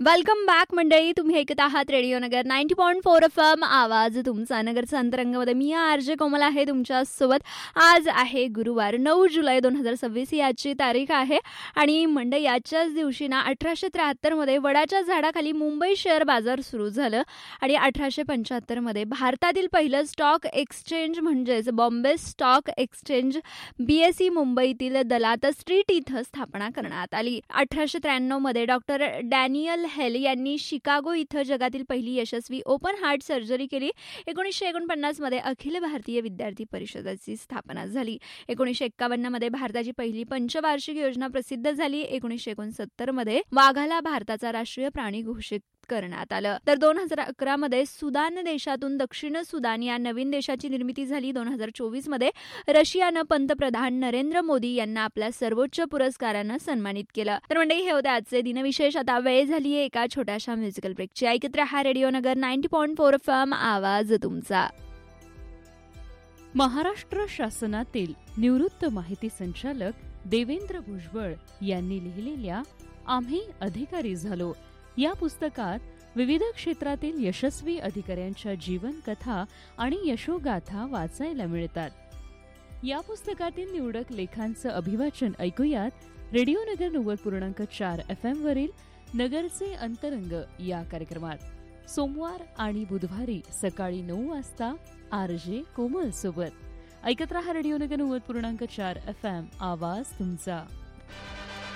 Welcome back मंडळी. तुम्ही ऐकत आहात रेडिओ नगर 90.4 FM. आवाज तुमचा नगरचा अंतरंगामध्ये मी आरजे कोमल आहे तुमच्या सोबत. आज आहे गुरुवार 9 जुलै 2026 याची तारीख आहे आणि मंडळी याच्याच दिवशी ना 1873 मध्ये वडाच्या झाडाखाली मुंबई शेअर बाजार सुरू झालं आणि 1875 मध्ये भारतातील पहिलं स्टॉक एक्सचेंज म्हणजेच बॉम्बे स्टॉक एक्सचेंज BSE मुंबईतील दलात स्ट्रीट इथं स्थापना करण्यात आली. 1893 मध्ये डॉक्टर डॅनियल हेल यांनी शिकागो इथं जगातील पहिली यशस्वी ओपन हार्ट सर्जरी केली. 1949 मध्ये अखिल भारतीय विद्यार्थी परिषदेची स्थापना झाली. 1951 मध्ये भारताची पहिली पंचवार्षिक योजना प्रसिद्ध झाली. 1969 मध्ये वाघाला भारताचा राष्ट्रीय प्राणी घोषित करण्यात आलं. तर 2011 मध्ये सुदान देशातून दक्षिण सुदान या नवीन देशाची निर्मिती झाली. 2024 मध्ये रशियानं पंतप्रधान नरेंद्र मोदी यांना आपल्या सर्वोच्च पुरस्कारानं सन्मानित केलं. तर मंडळी हे होते आजचे दिनविशेष. आता वेळ झाली आहे एका छोट्याशा म्युझिकल ब्रेकची. ऐकत रहा रेडिओ नगर 90.4 FM. आवाज तुमचा. महाराष्ट्र शासनातील निवृत्त माहिती संचालक देवेंद्र भुजबळ यांनी लिहिलेल्या आम्ही अधिकारी झालो या पुस्तकात विविध क्षेत्रातील यशस्वी अधिकाऱ्यांच्या जीवनकथा आणि यशोगाथा वाचायला मिळतात. या पुस्तकातील निवडक लेखांचं अभिवाचन ऐकूयात रेडिओ नगर 90.4 FM वरील नगरचे अंतरंग या कार्यक्रमात. सोमवार आणि बुधवारी सकाळी 9 वाजता आरजे कोमल सोबत. ऐकत रहा रेडिओ नगर 90.4 FM. आवाज तुमचा.